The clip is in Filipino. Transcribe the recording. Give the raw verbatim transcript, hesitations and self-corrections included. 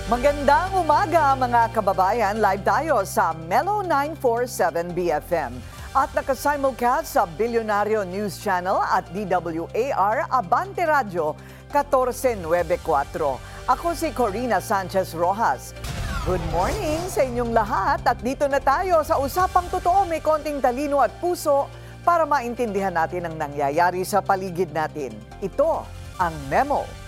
Magandang umaga mga kababayan. Live tayo sa Melo nine forty-seven B F M at nakasimulcast sa Bilyonaryo News Channel at D W A R Abante Radio fourteen ninety-four. Ako si Corina Sanchez Rojas. Good morning sa inyong lahat at dito na tayo sa Usapang Totoo, may konting talino at puso para maintindihan natin ang nangyayari sa paligid natin. Ito ang Memo.